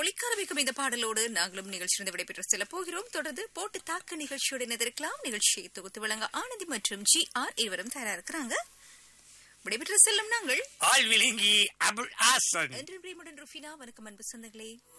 ஒலிக்கார வைக்கும் இந்த பாடலோடு நாங்களும் நிகழ்ச்சியிலிருந்து விடைபெற்று செல்ல போகிறோம். தொடர்ந்து போட்டு தாக்க நிகழ்ச்சியோடு இணைந்திருக்கலாம். நிகழ்ச்சியை தொகுத்து வழங்க ஆனந்தி மற்றும் GR இருவரும் தயாரா இருக்கிறாங்க. விடைபெற்று செல்லும் நாங்கள் ஆள் விழுங்கி அபுல் ஹாசன் என்று பிரேமுடன் ருஃபினா. வணக்கம் அன்பு சொந்தங்களே.